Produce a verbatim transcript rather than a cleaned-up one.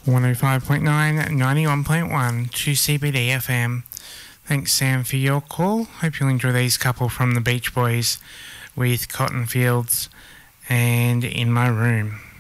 one oh five point nine, ninety-one point one, two C B D F M. Thanks, Sam, for your call. Hope you'll enjoy these couple from the Beach Boys with Cotton Fields and In My Room.